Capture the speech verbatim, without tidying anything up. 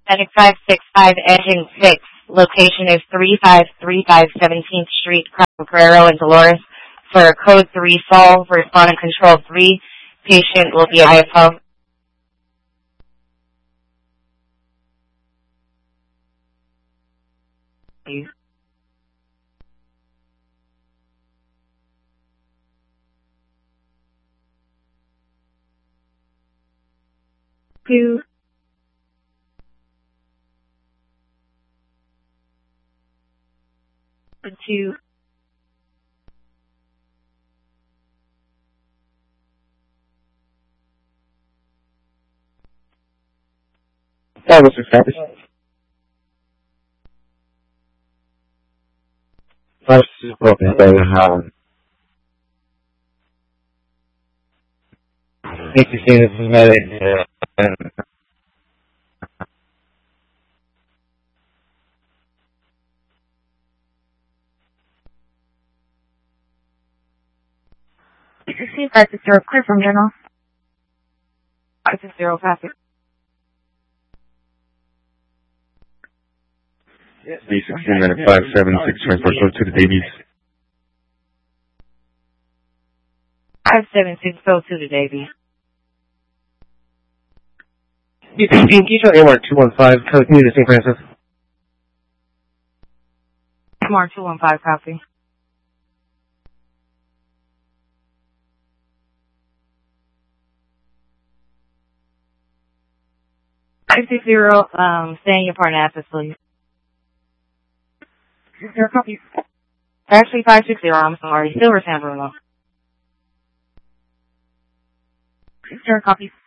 Medic five six five, Engine six. Location is three five three five seventeenth Street, Guerrero and Dolores. For code three solve, respond and control three. Patient will be at I F O. Two. Two. That was established. First, broken by Howard. Need to see this is medic. five six zero, clear from General. five six zero, copy. B sixteen minute five seven six transport code to the Davies. five seven six, go to the Davies. B sixteen, Keyshawn A M R two one five, code to Saint Francis. A M R two one five, copy. five six zero, um, stay in your Parnassus, please. Zero copy. Actually, five six zero, I'm sorry. Still San Bruno. Zero copy.